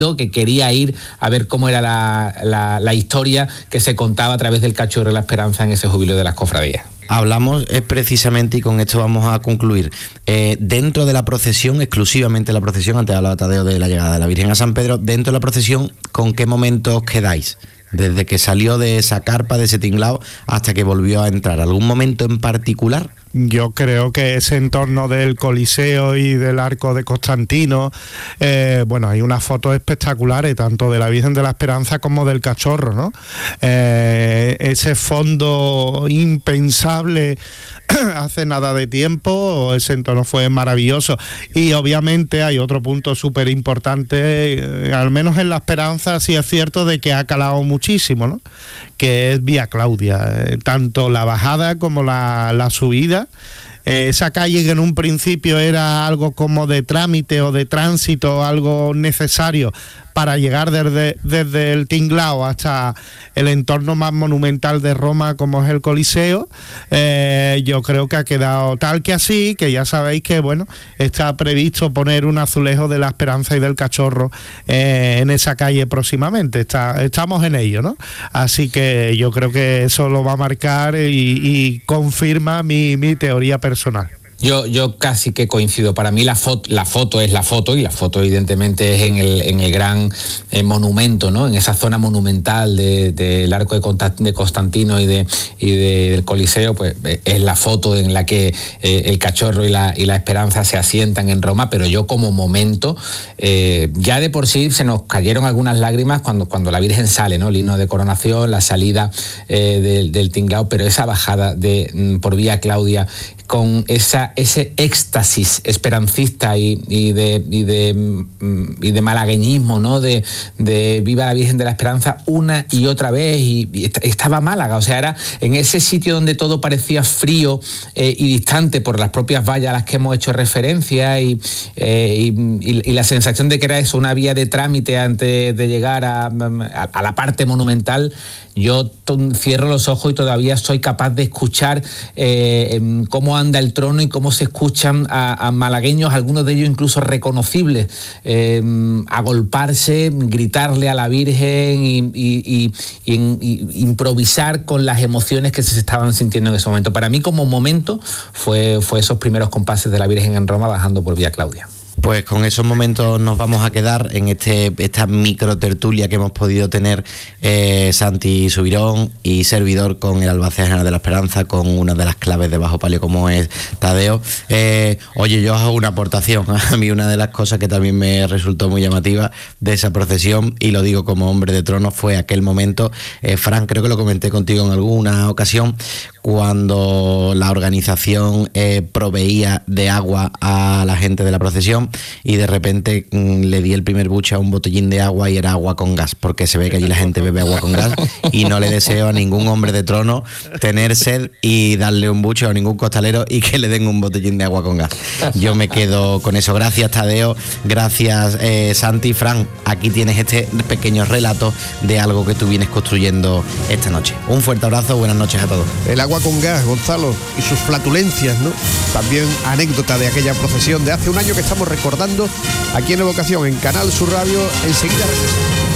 que quería ir a ver cómo era la historia que se contaba a través del Cachorro de la Esperanza en ese jubileo de las cofradías. Hablamos precisamente, y con esto vamos a concluir, dentro de la procesión, exclusivamente la procesión, antes hablaba Tadeo de la llegada de la Virgen a San Pedro, dentro de la procesión, ¿con qué momento os quedáis? Desde que salió de esa carpa, de ese tinglao, hasta que volvió a entrar. ¿Algún momento en particular? Yo creo que ese entorno del Coliseo y del Arco de Constantino, hay unas fotos espectaculares, tanto de la Virgen de la Esperanza como del Cachorro, ¿no? Ese fondo impensable hace nada de tiempo, ese entorno fue maravilloso. Y obviamente hay otro punto súper importante, al menos en la Esperanza sí es cierto de que ha calado muchísimo, ¿no? Que es Vía Claudia, tanto la bajada como la subida. Esa calle que en un principio era algo como de trámite o de tránsito, algo necesario para llegar desde el tinglao hasta el entorno más monumental de Roma como es el Coliseo, yo creo que ha quedado tal que así, que ya sabéis que está previsto poner un azulejo de la Esperanza y del Cachorro en esa calle próximamente. Estamos en ello, ¿no? Así que yo creo que eso lo va a marcar y confirma mi teoría personal. Yo casi que coincido. Para mí la foto es la foto, y la foto evidentemente es en el gran monumento, ¿no? En esa zona monumental del Arco de Constantino y del Coliseo, pues es la foto en la que el Cachorro y la Esperanza se asientan en Roma. Pero yo como momento, ya de por sí se nos cayeron algunas lágrimas cuando la Virgen sale, ¿no? El himno de coronación, la salida del tinglao, pero esa bajada por Vía Claudia con ese éxtasis esperancista y de malagueñismo, ¿no? De viva la Virgen de la Esperanza una y otra vez, y estaba Málaga, o sea, era en ese sitio donde todo parecía frío y distante por las propias vallas a las que hemos hecho referencia, y la sensación de que era eso, una vía de trámite antes de llegar a la parte monumental. Yo cierro los ojos y todavía soy capaz de escuchar cómo anda el trono y cómo se escuchan a malagueños, algunos de ellos incluso reconocibles, agolparse, gritarle a la Virgen y improvisar con las emociones que se estaban sintiendo en ese momento. Para mí como momento fue esos primeros compases de la Virgen en Roma bajando por Vía Claudia. Pues con esos momentos nos vamos a quedar en esta micro tertulia que hemos podido tener Santi Subirón y servidor con el Albacea General de la Esperanza, con una de las claves de Bajo Palio como es Tadeo. Oye, yo hago una aportación. A mí una de las cosas que también me resultó muy llamativa de esa procesión, y lo digo como hombre de trono, fue aquel momento, Fran, creo que lo comenté contigo en alguna ocasión, cuando la organización proveía de agua a la gente de la procesión, y de repente le di el primer buche a un botellín de agua y era agua con gas, porque se ve que allí la gente bebe agua con gas, y no le deseo a ningún hombre de trono tener sed y darle un buche, a ningún costalero, y que le den un botellín de agua con gas. Yo me quedo con eso. Gracias, Tadeo, gracias, Santi. Fran, aquí tienes este pequeño relato de algo que tú vienes construyendo esta noche. Un fuerte abrazo, buenas noches a todos. El agua con gas, Gonzalo, y sus flatulencias, ¿no? También anécdota de aquella procesión de hace un año que estamos recordando aquí en Evocación, en Canal Sur Radio. Enseguida regresamos.